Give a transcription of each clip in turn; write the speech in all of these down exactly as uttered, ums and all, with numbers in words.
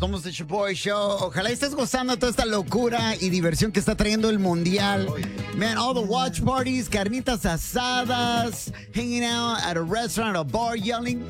Somos The Chaboy Show. Ojalá estés gozando toda esta locura y diversión que está trayendo el Mundial. Man, all the watch parties, carnitas asadas, hanging out at a restaurant, a bar, yelling,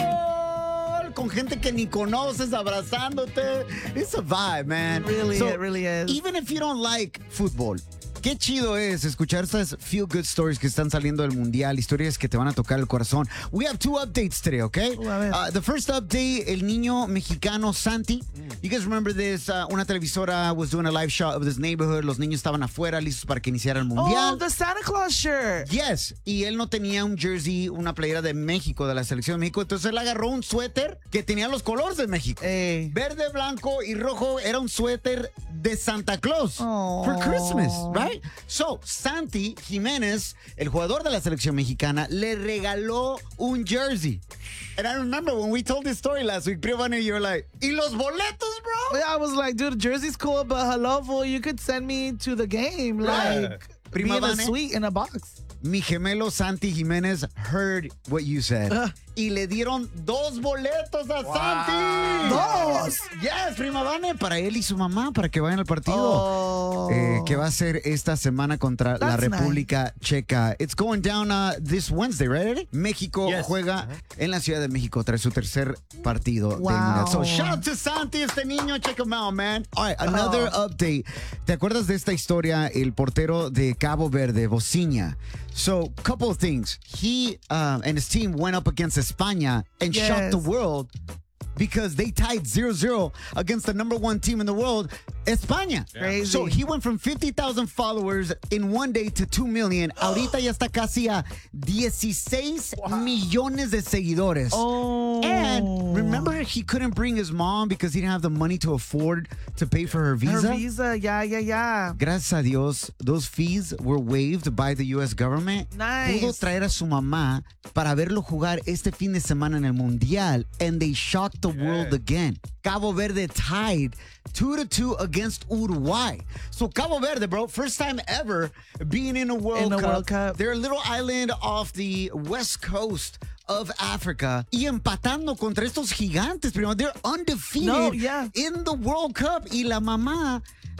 "Gol!" Con gente que ni conoces, abrazándote. It's a vibe, man. Really, So, it really is. Even if you don't like football, qué chido es escuchar estas feel good stories que están saliendo del Mundial, historias que te van a tocar el corazón. We have two updates today, okay? Oh, a ver. Uh, the first update, el niño mexicano Santi. You guys remember this? Uh, una televisora was doing a live shot of this neighborhood. Los niños estaban afuera listos para que iniciara el Mundial. Oh, the Santa Claus shirt. Yes, y él no tenía un jersey, una playera de México, de la selección de México. Entonces él agarró un suéter que tenía los colores de México. Hey. Verde, blanco y rojo. Era un suéter de Santa Claus Oh. for Christmas, right? So, Santi Jiménez, el jugador de la selección mexicana, le regaló un jersey. And I remember when we told this story last week, Primo Vane, you were like, ¿y los boletos, bro? Yeah, I was like, dude, jersey's cool, but hello, fool, you could send me to the game. Right. Like, Prima be in a Vane. suite in a box. Mi gemelo Santi Jiménez heard what you said. Uh. Y le dieron dos boletos a Santi. Dos. Yes, Prima Vane, para él y su mamá, para que vayan al partido. Oh. Eh, que va a ser esta semana contra la That's República Checa. It's going down uh, this Wednesday, right, Eddie? México Yes. juega en la Ciudad de México tras su tercer partido del Wow. Mundial. So shout out to Santi, este niño. Check him out, man. All right, another Oh. update. ¿Te acuerdas de esta historia? El portero de Cabo Verde, Bociña. So, couple of things. He uh, and his team went up against España and Yes. shocked the world because they tied zero zero against the number one team in the world, España. Crazy. So he went from fifty thousand followers in one day to two million. Ahorita ya está casi a dieciséis millones de seguidores. Oh. And remember, he couldn't bring his mom because he didn't have the money to afford to pay for her visa. Her visa, yeah, yeah, yeah. Gracias a Dios, those fees were waived by the U S government. Nice. Pudo traer a su mamá para verlo jugar este fin de semana en el Mundial, and they shocked the world again. Cabo Verde tied two to two against Uruguay. So Cabo Verde, bro, first time ever being in a World In a Cup. World Cup. They're a little island off the west coast of Africa y empatando contra estos gigantes, primo. They're undefeated No, yeah. in the World Cup. Y la mamá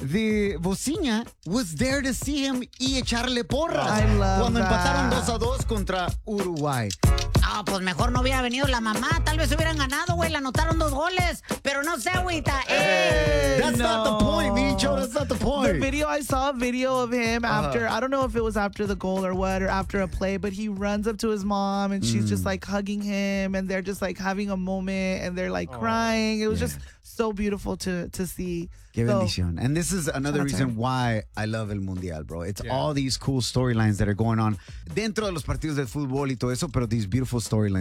de Bociña was there to see him y echarle porras I love cuando that. empataron dos a dos contra Uruguay. Ah, pues mejor no hubiera venido la mamá. Tal vez hubieran ganado, güey. Le anotaron dos goles. Pero no sé, agüita. ¡Eh! That's not the point, Micho. That's not the The point. video, I saw a video of him after, I don't know if it was after the goal or what, or after a play, but he runs up to his mom and she's just like hugging him and they're just like having a moment and they're like crying. It was Yeah. just so beautiful to to see. Qué So, bendición. And this is another Shout out to reason her. why I love el Mundial, bro. It's Yeah. all these cool storylines that are going on dentro de los partidos de fútbol y todo eso, pero these beautiful storylines.